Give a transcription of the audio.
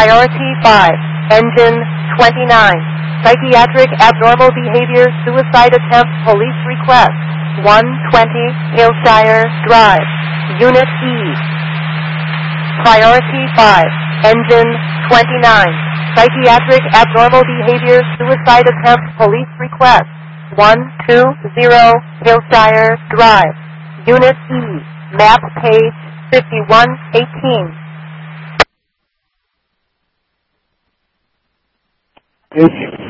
Priority 5, engine 29. Psychiatric abnormal behavior, suicide attempt, police request. 120 Hillshire Drive, Unit E. Priority 5, engine 29. Psychiatric abnormal behavior, suicide attempt, police request. 120 Hillshire Drive, Unit E. Map page 5118.